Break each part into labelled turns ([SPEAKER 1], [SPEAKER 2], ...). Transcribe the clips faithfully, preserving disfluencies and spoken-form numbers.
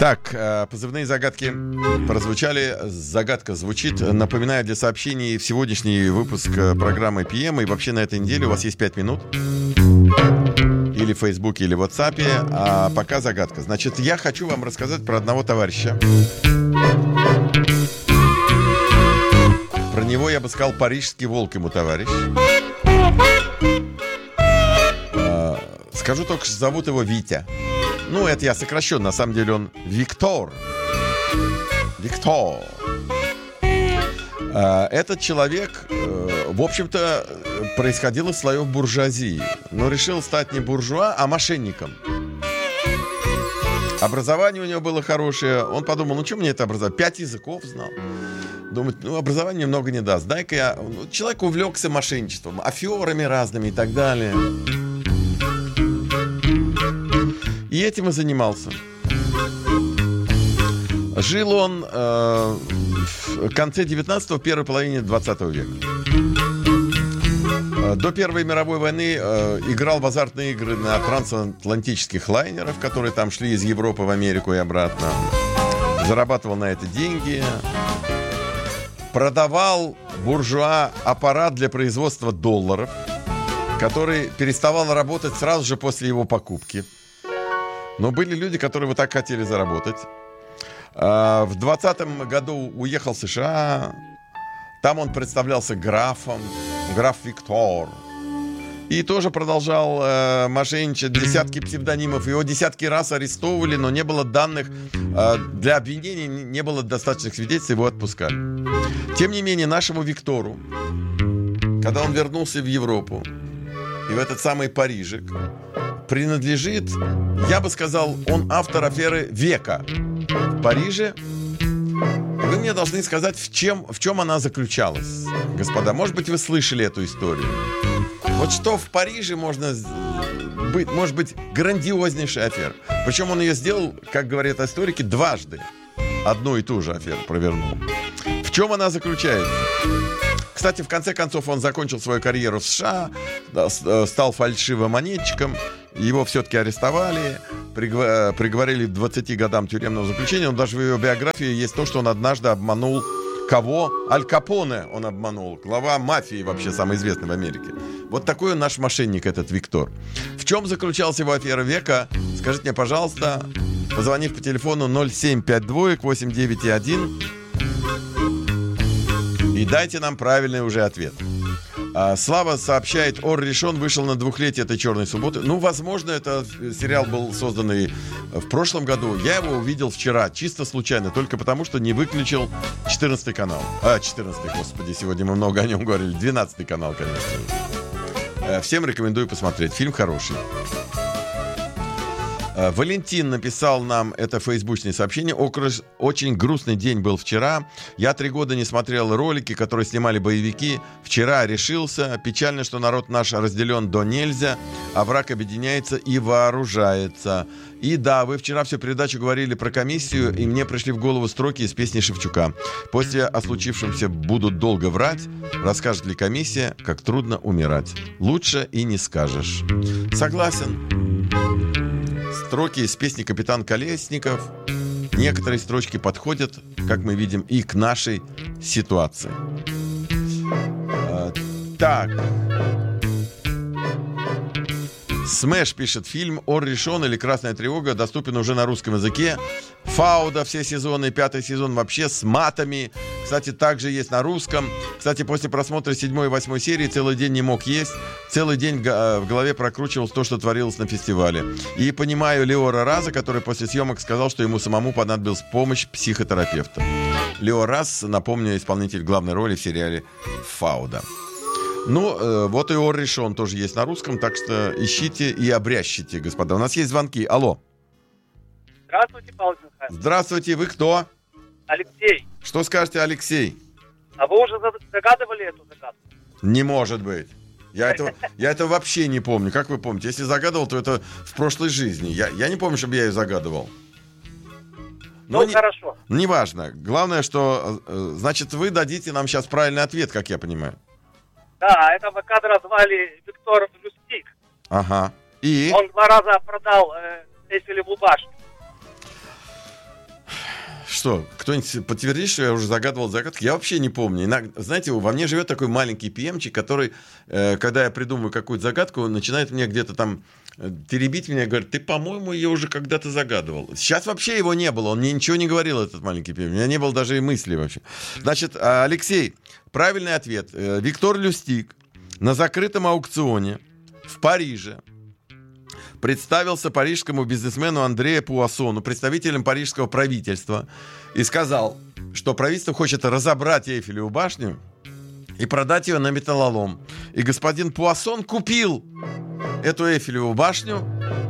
[SPEAKER 1] Так, позывные загадки прозвучали. Загадка звучит. Напоминаю, для сообщений в сегодняшний выпуск программы пи эм и вообще на этой неделе у вас есть пять минут. Или в Фейсбуке, или в WhatsApp. А пока загадка. Значит, я хочу вам рассказать про одного товарища. Про него я бы сказал, парижский волк ему товарищ. Скажу только, что зовут его Витя. Ну, это я сокращен, на самом деле он Виктор. Виктор. Этот человек, в общем-то, происходил из слоев буржуазии, но решил стать не буржуа, а мошенником. Образование у него было хорошее. Он подумал, ну что мне это образование? Пять языков знал. Думает, ну образования много не даст. Дай-ка я... Человек увлекся мошенничеством, аферами разными и так далее. И этим и занимался. Жил он э, в конце девятнадцатого, первой половине двадцатого века. До Первой мировой войны э, играл в азартные игры на трансатлантических лайнерах, которые там шли из Европы в Америку и обратно. Зарабатывал на это деньги. Продавал буржуа аппарат для производства долларов, который переставал работать сразу же после его покупки. Но были люди, которые вот так хотели заработать. В двадцатом году уехал в США. Там он представлялся графом, граф Виктор. И тоже продолжал э, мошенничать. Десятки псевдонимов. Его десятки раз арестовывали, но не было данных э, для обвинений, не было достаточных свидетельств, его отпускали. Тем не менее, нашему Виктору, когда он вернулся в Европу, и в этот самый Парижик, принадлежит, я бы сказал, он автор аферы века в Париже. И вы мне должны сказать, в чем, в чем она заключалась, господа. Может быть, вы слышали эту историю. Вот что в Париже можно быть, может быть, грандиознейшая афера. Причем он ее сделал, как говорят историки, дважды. Одну и ту же аферу провернул. В чем она заключается? Кстати, в конце концов, он закончил свою карьеру в США, стал фальшивомонетчиком, его все-таки арестовали, приговорили к двадцати годам тюремного заключения, но даже в его биографии есть то, что он однажды обманул кого? Аль Капоне он обманул, глава мафии вообще самый известный в Америке. Вот такой он наш мошенник, этот Виктор. В чем заключалась его афера века? Скажите мне, пожалуйста, позвонив по телефону ноль семь пять два восемь девять один и дайте нам правильный уже ответ. А, Слава сообщает, Ор Ришон вышел на двухлетие этой «Черной субботы». Ну, возможно, этот сериал был создан и в прошлом году. Я его увидел вчера, чисто случайно, только потому, что не выключил четырнадцатый канал. А, четырнадцатый, господи, сегодня мы много о нем говорили. двенадцатый канал, конечно. Всем рекомендую посмотреть. Фильм хороший. Валентин написал нам это фейсбучное сообщение. Очень грустный день был вчера. Я три года не смотрел ролики, которые снимали боевики. Вчера решился. Печально, что народ наш разделен до нельзя, а враг объединяется и вооружается. И да, вы вчера всю передачу говорили про комиссию, и мне пришли в голову строки из песни Шевчука. После о случившемся будут долго врать. Расскажет ли комиссия, как трудно умирать? Лучше и не скажешь. Согласен. Строки из песни «Капитан Колесников». Некоторые строчки подходят, как мы видим, и к нашей ситуации. А, так. Смэш пишет, фильм «Ор Ришон» или «Красная тревога» доступен уже на русском языке. Фауда все сезоны, пятый сезон вообще с матами. Кстати, также есть на русском. Кстати, после просмотра седьмой и восьмой серии целый день не мог есть. Целый день в голове прокручивал то, что творилось на фестивале. И понимаю Леора Раза, который после съемок сказал, что ему самому понадобилась помощь психотерапевта. Лео Раз, напомню, исполнитель главной роли в сериале «Фауда». Ну, э, вот и Ор Ришон тоже есть на русском, так что ищите и обрящите, господа. У нас есть звонки. Алло.
[SPEAKER 2] Здравствуйте, Павел Михайлович.
[SPEAKER 1] Здравствуйте, вы кто?
[SPEAKER 2] Алексей.
[SPEAKER 1] Что скажете, Алексей?
[SPEAKER 2] А вы уже загадывали эту загадку?
[SPEAKER 1] Не может быть. Я этого, я этого вообще не помню. Как вы помните? Если загадывал, то это в прошлой жизни. Я, я не помню, чтобы я ее загадывал.
[SPEAKER 2] Но ну,
[SPEAKER 1] не,
[SPEAKER 2] хорошо.
[SPEAKER 1] Неважно. Главное, что, значит, вы дадите нам сейчас правильный ответ, как я понимаю.
[SPEAKER 2] Да, этого кадра звали Виктор Люстик.
[SPEAKER 1] Ага. И?
[SPEAKER 2] Он два раза продал э, Эйфелеву башню.
[SPEAKER 1] что, кто-нибудь подтвердит, что я уже загадывал загадки? Я вообще не помню. Иногда, знаете, во мне живет такой маленький пи эм-чик, который, э, когда я придумаю какую-то загадку, начинает мне где-то там э, теребить меня и говорит, ты, по-моему, ее уже когда-то загадывал. Сейчас вообще его не было, он мне ничего не говорил, этот маленький пи эм. У меня не было даже и мысли вообще. Значит, Алексей, правильный ответ. Виктор Люстик на закрытом аукционе в Париже представился парижскому бизнесмену Андрею Пуассону, представителем парижского правительства, и сказал, что правительство хочет разобрать Эйфелеву башню и продать ее на металлолом. И господин Пуассон купил эту Эйфелеву башню.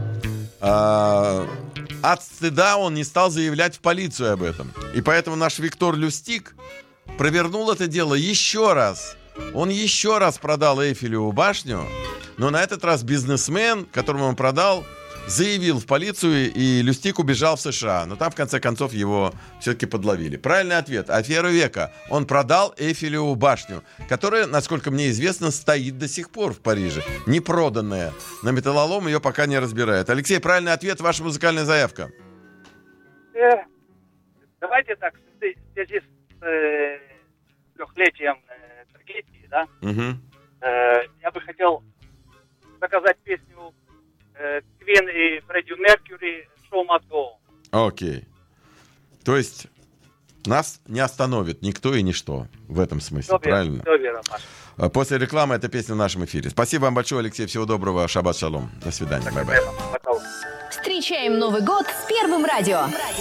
[SPEAKER 1] А, от стыда он не стал заявлять в полицию об этом. И поэтому наш Виктор Люстик провернул это дело еще раз. Он еще раз продал Эйфелеву башню, но на этот раз бизнесмен, которому он продал, заявил в полицию, и Люстик убежал в США. Но там, в конце концов, его все-таки подловили. Правильный ответ. Афера века. Он продал Эйфелеву башню, которая, насколько мне известно, стоит до сих пор в Париже. Не проданная. На металлолом ее пока не разбирают. Алексей, правильный ответ. Ваша музыкальная заявка.
[SPEAKER 2] Э, давайте так, в связи с э, трехлетием э, трагедии, да,
[SPEAKER 1] Угу.
[SPEAKER 2] э, я бы хотел заказать песню Квин и Фредди Меркьюри «Show Must Go On».
[SPEAKER 1] Окей. То есть нас не остановит никто и ничто в этом смысле,
[SPEAKER 2] Все
[SPEAKER 1] правильно?
[SPEAKER 2] Все верно, Маша.
[SPEAKER 1] После рекламы эта песня в нашем эфире. Спасибо вам большое, Алексей. Всего доброго. Шаббат шалом. До свидания. Бай-бай.
[SPEAKER 3] Встречаем Новый год с Первым радио.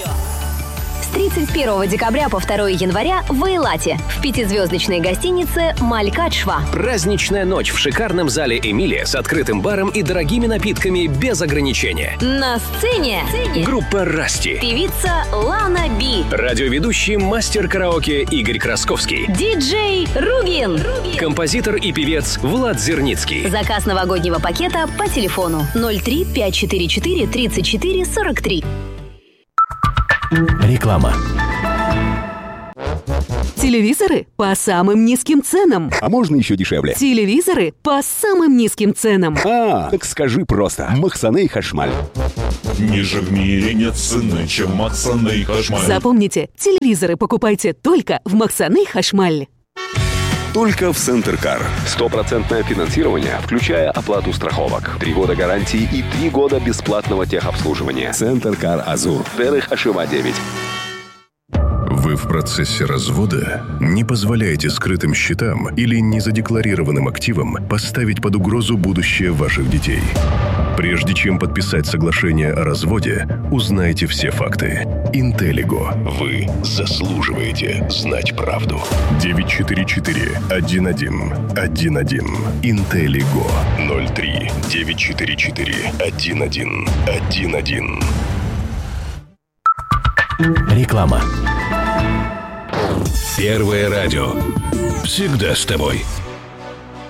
[SPEAKER 3] С тридцать первого декабря по второго января в Эйлате в пятизвездочной гостинице «Малькат-Шва».
[SPEAKER 4] Праздничная ночь в шикарном зале «Эмилия» с открытым баром и дорогими напитками без ограничения.
[SPEAKER 3] На сцене
[SPEAKER 4] Группа «Расти».
[SPEAKER 3] певица Лана Би,
[SPEAKER 4] Радиоведущий мастер караоке Игорь Красковский.
[SPEAKER 3] диджей Ругин.
[SPEAKER 4] Композитор и певец Влад Зерницкий.
[SPEAKER 3] Заказ новогоднего пакета по телефону ноль три пять четыре четыре тридцать четыре сорок три.
[SPEAKER 5] Реклама.
[SPEAKER 6] Телевизоры по самым низким ценам.
[SPEAKER 5] А можно еще дешевле?
[SPEAKER 6] Телевизоры по самым низким ценам.
[SPEAKER 5] А, так скажи просто. Махсаней Хашмаль.
[SPEAKER 7] Ниже в мире нет цены, чем Махсаней Хашмаль.
[SPEAKER 6] Запомните, телевизоры покупайте только в Махсаней Хашмаль.
[SPEAKER 8] Только в Центркар. Стопроцентное финансирование, включая оплату страховок. Три года гарантии и три года бесплатного техобслуживания. Центркар Азур. Дерых Ашива девять.
[SPEAKER 9] Вы в процессе развода? Не позволяйте скрытым счетам или незадекларированным активам поставить под угрозу будущее ваших детей. Прежде чем подписать соглашение о разводе, узнайте все факты. Интеллиго. Вы заслуживаете знать правду. девять четыре четыре один один один один. Интеллиго. ноль три девять четыре четыре один один один один.
[SPEAKER 5] Реклама.
[SPEAKER 4] Первое радио. Всегда с тобой.